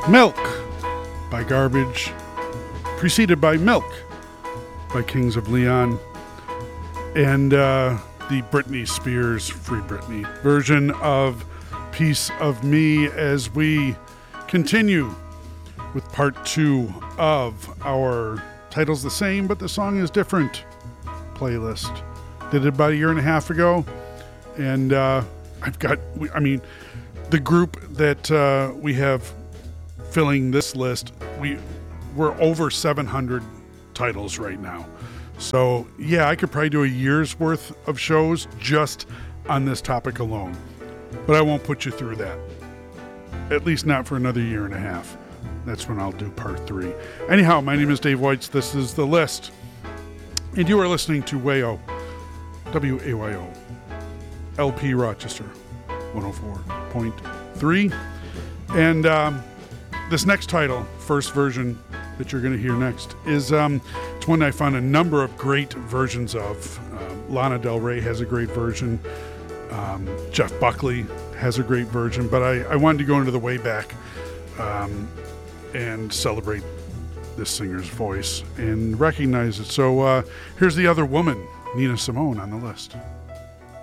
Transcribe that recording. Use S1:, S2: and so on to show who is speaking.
S1: Milk by Garbage, preceded by Milk by Kings of Leon, and the Britney Spears, Free Britney version of Piece of Me as we continue with part 2 of our Title's the Same, but the song is different playlist. Did it about a year and a half ago, and the group that we have filling this list, we're over 700 titles right now. So yeah, I could probably do a year's worth of shows just on this topic alone, but I won't put you through that, at least not for another year and a half. That's when I'll do part 3. Anyhow, my name is Dave Weitz. This is The List, and you are listening to WAYO, W-A-Y-O, LP Rochester 104.3. And this next title, first version that you're going to hear next, is it's one I found a number of great versions of. Lana Del Rey has a great version. Jeff Buckley has a great version. But I wanted to go into the way back and celebrate this singer's voice and recognize it. So here's the other woman, Nina Simone, on the list.